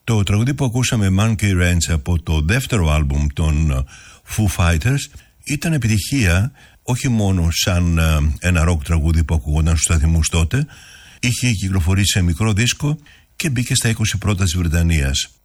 Το τραγούδι που ακούσαμε, Monkey Ranch, από το δεύτερο άλμπουμ των Foo Fighters, ήταν επιτυχία όχι μόνο σαν ένα ροκ τραγούδι που ακουγόταν στους σταθμούς τότε, είχε κυκλοφορήσει σε μικρό δίσκο και μπήκε στα 20 πρώτα της Βρετανίας.